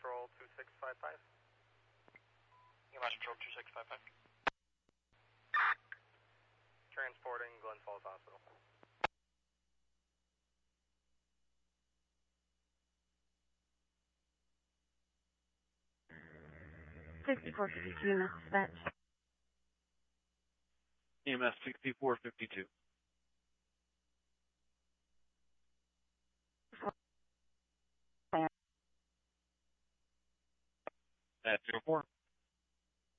Patrol 2655. EMS Patrol 2655. Transporting Glen Falls Hospital. 6452 EMS dispatch. EMS 6452. At 04.